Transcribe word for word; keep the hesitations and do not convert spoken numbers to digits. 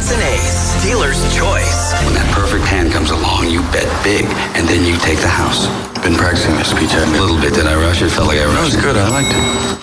That's an ace. Dealer's choice. When that perfect hand comes along, you bet big, and then you take the house. Been practicing my speech a little bit. Did I rush it? Felt like I rushed it. That was good. I liked it.